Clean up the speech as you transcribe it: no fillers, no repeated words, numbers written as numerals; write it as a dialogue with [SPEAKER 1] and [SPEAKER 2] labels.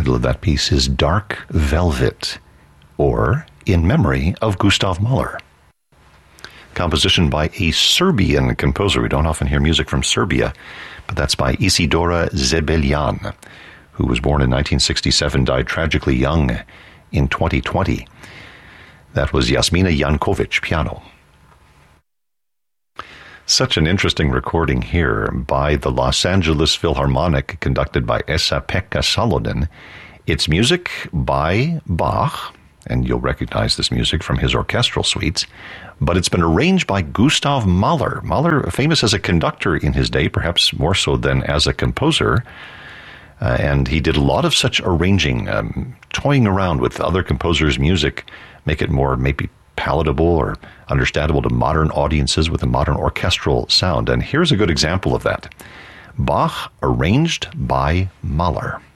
[SPEAKER 1] title of that piece is Dark Velvet, or In Memory of Gustav Mahler. Composition by a Serbian composer. We don't often hear music from Serbia, but that's by Isidora Zebeljan, who was born in 1967, died tragically young in 2020. That was Jasmina Jankovic, piano. Such an interesting recording here by the Los Angeles Philharmonic, conducted by Esa-Pekka Salonen. It's music by Bach, and you'll recognize this music from his orchestral suites, but it's been arranged by Gustav Mahler. Mahler, famous as a conductor in his day, perhaps more so than as a composer, and he did a lot of such arranging, toying around with other composers' music, make it more maybe palatable or understandable to modern audiences with a modern orchestral sound. And here's a good example of that. Bach arranged by Mahler.